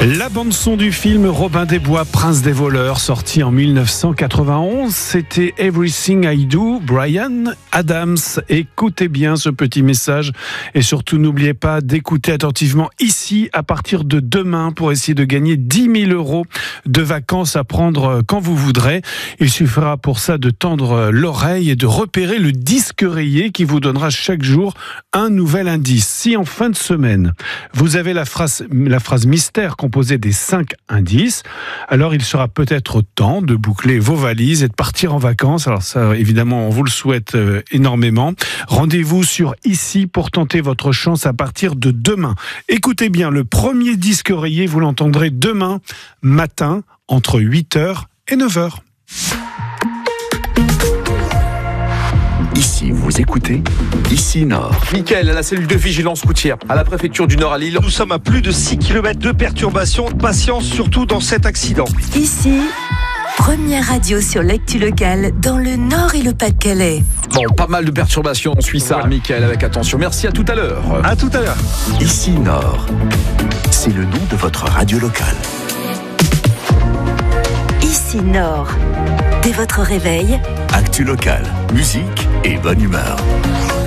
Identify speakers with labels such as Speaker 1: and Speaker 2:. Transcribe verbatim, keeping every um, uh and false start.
Speaker 1: La bande-son du film Robin des Bois, Prince des voleurs, sorti en mille neuf cent quatre-vingt-onze, c'était Everything I Do, Bryan Adams. Écoutez bien ce petit message et surtout n'oubliez pas d'écouter attentivement ici à partir de demain pour essayer de gagner dix mille euros de vacances à prendre quand vous voudrez. Il suffira pour ça de tendre l'oreille et de repérer le disque rayé qui vous donnera chaque jour un nouvel indice. Si en fin de semaine, vous avez la phrase, la phrase mystère composée des cinq indices, alors il sera peut-être temps de boucler vos valises et de partir en vacances. Alors ça, évidemment, on vous le souhaite euh, énormément. Rendez-vous sur Ici pour tenter votre chance à partir de demain. Écoutez bien, le premier disque rayé, vous l'entendrez demain matin entre huit heures et neuf heures.
Speaker 2: Ici, vous écoutez Ici Nord.
Speaker 3: Mickaël, à la cellule de vigilance routière, à la préfecture du Nord à Lille.
Speaker 4: Nous sommes à plus de six kilomètres de perturbations. Patience surtout dans cet accident.
Speaker 5: Ici, première radio sur l'actu locale dans le Nord et le Pas-de-Calais.
Speaker 3: Bon, pas mal de perturbations, on suit ça, voilà. Mickaël, avec attention. Merci, à tout à l'heure.
Speaker 4: À tout à l'heure.
Speaker 2: Ici Nord, c'est le nom de votre radio locale.
Speaker 5: Ici Nord, dès votre réveil,
Speaker 2: actu locale, musique et bonne humeur.